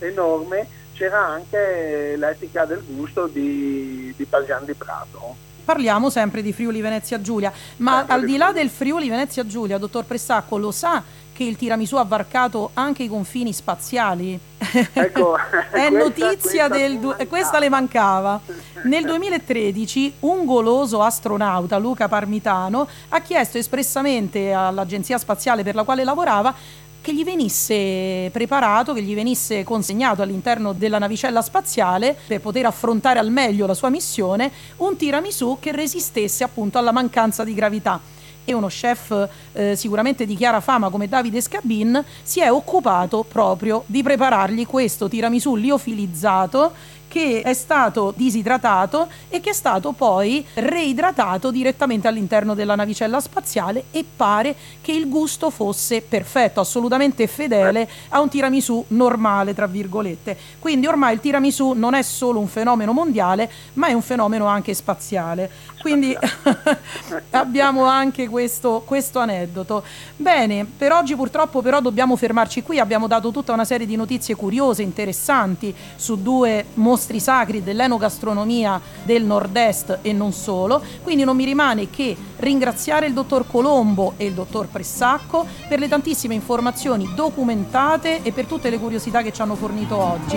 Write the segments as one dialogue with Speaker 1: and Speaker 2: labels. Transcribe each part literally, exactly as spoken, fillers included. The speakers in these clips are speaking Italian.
Speaker 1: enorme, c'era anche l'etica del gusto di, di Parmigiano di Prato.
Speaker 2: Parliamo sempre di Friuli Venezia Giulia, ma sempre al di là del Friuli Venezia Giulia, dottor Pressacco, lo sa che il tiramisù ha varcato anche i confini spaziali?
Speaker 1: Ecco,
Speaker 2: è
Speaker 1: questa,
Speaker 2: notizia
Speaker 1: questa
Speaker 2: del du- questa le mancava. Nel duemilatredici un goloso astronauta, Luca Parmitano, ha chiesto espressamente all'agenzia spaziale per la quale lavorava che gli venisse preparato, che gli venisse consegnato all'interno della navicella spaziale, per poter affrontare al meglio la sua missione, un tiramisù che resistesse appunto alla mancanza di gravità. E uno chef eh, sicuramente di chiara fama come Davide Scabin si è occupato proprio di preparargli questo tiramisù liofilizzato, che è stato disidratato e che è stato poi reidratato direttamente all'interno della navicella spaziale, e pare che il gusto fosse perfetto, assolutamente fedele a un tiramisù normale, tra virgolette. Quindi ormai il tiramisù non è solo un fenomeno mondiale, ma è un fenomeno anche spaziale. Quindi abbiamo anche questo, questo aneddoto. Bene, per oggi purtroppo però dobbiamo fermarci qui. Abbiamo dato tutta una serie di notizie curiose, interessanti, su due mostri sacri dell'enogastronomia del nord-est e non solo. Quindi non mi rimane che ringraziare il dottor Colombo e il dottor Pressacco per le tantissime informazioni documentate e per tutte le curiosità che ci hanno fornito oggi.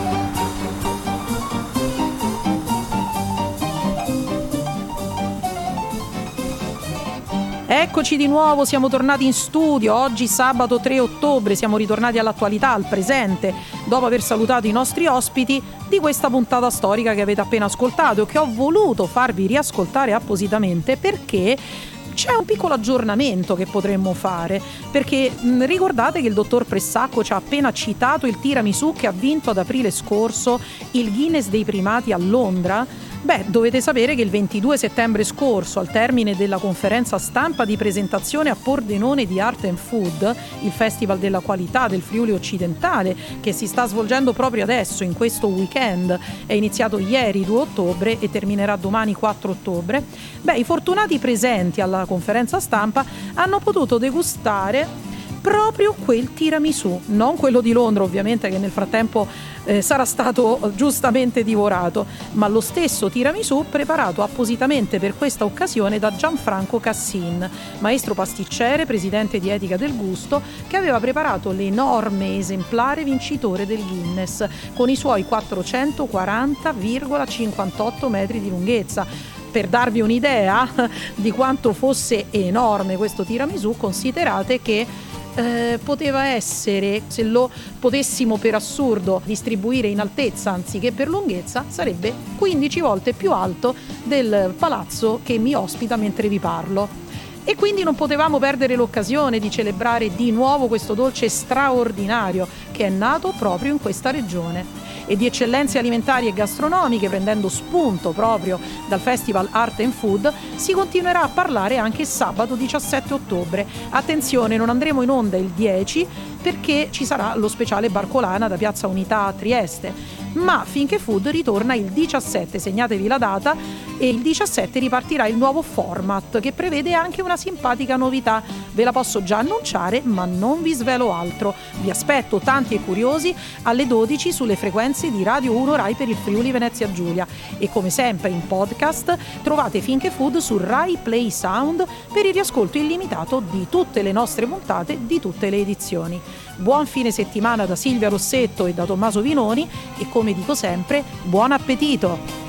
Speaker 2: Eccoci di nuovo, siamo tornati in studio. Oggi sabato tre ottobre, siamo ritornati all'attualità, al presente, dopo aver salutato i nostri ospiti di questa puntata storica che avete appena ascoltato, che ho voluto farvi riascoltare appositamente perché c'è un piccolo aggiornamento che potremmo fare, perché mh, ricordate che il dottor Pressacco ci ha appena citato il tiramisù che ha vinto ad aprile scorso il Guinness dei primati a Londra? Beh, dovete sapere che il ventidue settembre scorso, al termine della conferenza stampa di presentazione a Pordenone di Art and Food, il festival della qualità del Friuli occidentale, che si sta svolgendo proprio adesso, in questo weekend, è iniziato ieri due ottobre e terminerà domani quattro ottobre, beh, i fortunati presenti alla conferenza stampa hanno potuto degustare proprio quel tiramisù, non quello di Londra ovviamente, che nel frattempo eh, sarà stato giustamente divorato, ma lo stesso tiramisù preparato appositamente per questa occasione da Gianfranco Cassin, maestro pasticcere, presidente di Etica del Gusto, che aveva preparato l'enorme esemplare vincitore del Guinness con i suoi quattrocentoquaranta virgola cinquantotto metri di lunghezza. Per darvi un'idea di quanto fosse enorme questo tiramisù, considerate che Eh, poteva essere, se lo potessimo per assurdo distribuire in altezza anziché per lunghezza, sarebbe quindici volte più alto del palazzo che mi ospita mentre vi parlo. E quindi non potevamo perdere l'occasione di celebrare di nuovo questo dolce straordinario che è nato proprio in questa regione. E di eccellenze alimentari e gastronomiche, prendendo spunto proprio dal Festival Art and Food, si continuerà a parlare anche sabato diciassette ottobre. Attenzione, non andremo in onda il dieci perché ci sarà lo speciale Barcolana da Piazza Unità a Trieste, ma Finché Food ritorna il diciassette, segnatevi la data, e il diciassette ripartirà il nuovo format che prevede anche una simpatica novità. Ve la posso già annunciare, ma non vi svelo altro. Vi aspetto tanti e curiosi alle dodici sulle frequenze di Radio uno Rai per il Friuli Venezia Giulia, e come sempre in podcast trovate Finché Food su Rai Play Sound per il riascolto illimitato di tutte le nostre puntate, di tutte le edizioni. Buon fine settimana da Silvia Rossetto e da Tommaso Vinoni, e come dico sempre, buon appetito!